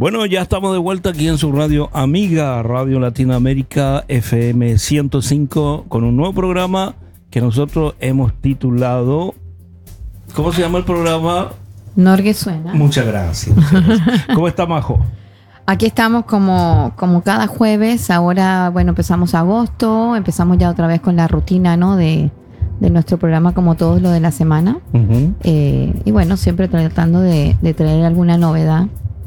Bueno, ya estamos de vuelta aquí en su radio amiga, Radio Latinoamérica FM 105, con un nuevo programa que nosotros hemos titulado... ¿Cómo se llama el programa? Norgue Suena. Muchas gracias. ¿Cómo está, Majo? Aquí estamos como cada jueves. Ahora, bueno, empezamos agosto, empezamos ya otra vez con la rutina, ¿no? de nuestro programa, como todos lo de la semana. Uh-huh. Y bueno, siempre tratando de traer alguna novedad.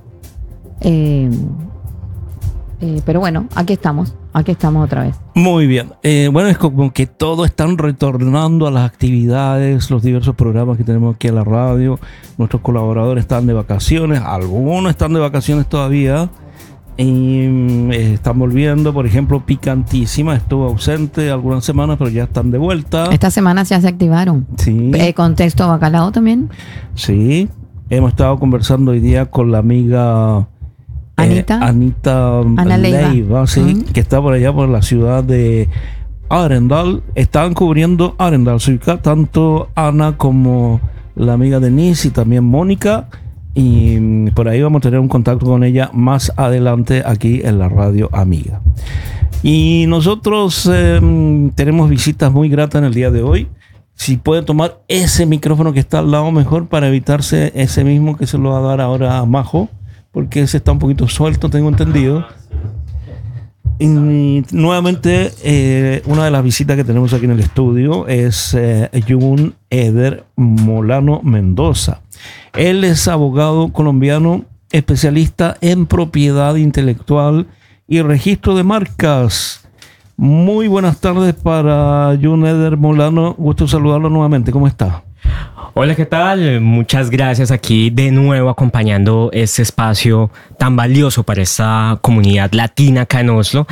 Pero bueno, aquí estamos otra vez. Muy bien. Bueno, es como que todos están retornando a las actividades, los diversos programas que tenemos aquí en la radio. Nuestros colaboradores están de vacaciones, algunos están de vacaciones todavía y están volviendo. Por ejemplo, Picantísima estuvo ausente algunas semanas, pero ya están de vuelta. Esta semana ya se activaron. Sí. Contexto Bacalao también. Sí. Hemos estado conversando hoy día con la amiga Anita Leiva, sí, uh-huh, que está por allá por la ciudad de Arendal. Estaban cubriendo Arendal, tanto Ana como la amiga Denise y también Mónica, y por ahí vamos a tener un contacto con ella más adelante aquí en la radio amiga. Y nosotros tenemos visitas muy gratas en el día de hoy. Si puede tomar ese micrófono que está al lado mejor para evitarse ese mismo que se lo va a dar ahora a Majo, porque ese está un poquito suelto, tengo entendido. Y nuevamente, una de las visitas que tenemos aquí en el estudio es Jun Eder Molano Mendoza. Él es abogado colombiano, especialista en propiedad intelectual y registro de marcas. Muy buenas tardes para Jun Eder Molano. Gusto saludarlo nuevamente. ¿Cómo está? Hola, ¿qué tal? Muchas gracias, aquí de nuevo acompañando este espacio tan valioso para esta comunidad latina acá en Oslo,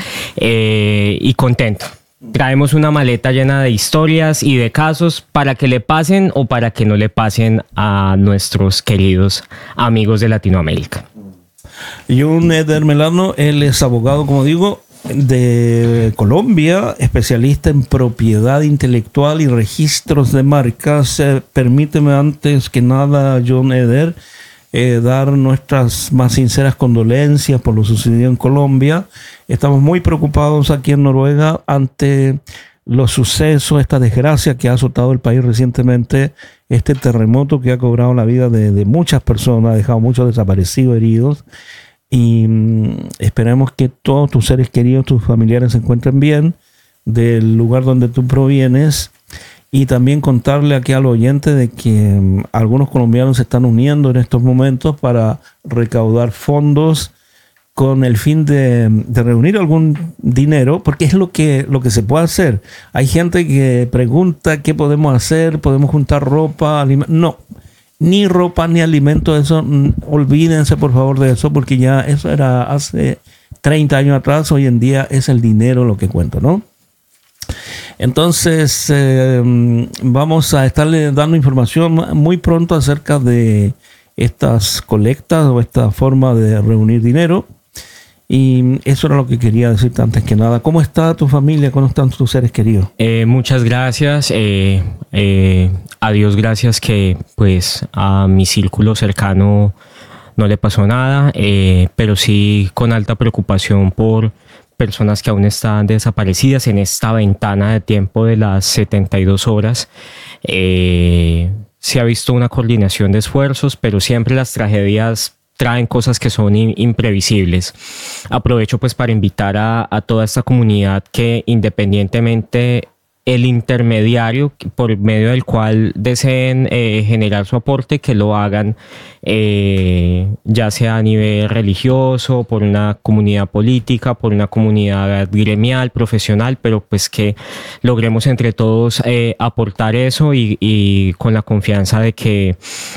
y contento. Traemos una maleta llena de historias y de casos para que le pasen o para que no le pasen a nuestros queridos amigos de Latinoamérica. Jun Eder Molano, él es abogado, como digo, de Colombia, especialista en propiedad intelectual y registros de marcas. Permíteme antes que nada, Jun Eder, dar nuestras más sinceras condolencias por lo sucedido en Colombia. Estamos muy preocupados aquí en Noruega ante los sucesos, esta desgracia que ha azotado el país recientemente, este terremoto que ha cobrado la vida de muchas personas, ha dejado muchos desaparecidos, heridos. Y esperemos que todos tus seres queridos, tus familiares se encuentren bien del lugar donde tú provienes. Y también contarle aquí al oyente de que algunos colombianos se están uniendo en estos momentos para recaudar fondos con el fin de reunir algún dinero, porque es lo que se puede hacer. Hay gente que pregunta qué podemos hacer, podemos juntar ropa, no. Ni ropa ni alimento, eso, olvídense por favor de eso, porque ya eso era hace 30 años atrás. Hoy en día es el dinero lo que cuenta, ¿no? Entonces vamos a estarle dando información muy pronto acerca de estas colectas o esta forma de reunir dinero. Y eso era lo que quería decirte antes que nada. ¿Cómo está tu familia? ¿Cómo están tus seres queridos? Muchas gracias. A Dios gracias que pues a mi círculo cercano no le pasó nada, pero sí con alta preocupación por personas que aún están desaparecidas en esta ventana de tiempo de las 72 horas. Se ha visto una coordinación de esfuerzos, pero siempre las tragedias traen cosas que son imprevisibles. Aprovecho pues para invitar a toda esta comunidad que, independientemente el intermediario por medio del cual deseen generar su aporte, que lo hagan ya sea a nivel religioso, por una comunidad política, por una comunidad gremial, profesional, pero pues que logremos entre todos aportar eso y con la confianza de que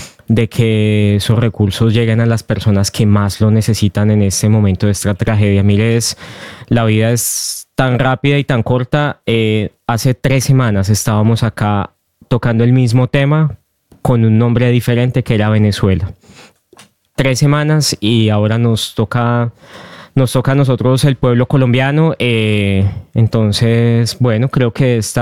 esos recursos lleguen a las personas que más lo necesitan en este momento de esta tragedia. Mire, la vida es tan rápida y tan corta. Hace 3 semanas estábamos acá tocando el mismo tema con un nombre diferente, que era Venezuela. 3 semanas y ahora nos toca a nosotros, el pueblo colombiano. Entonces, bueno, creo que esta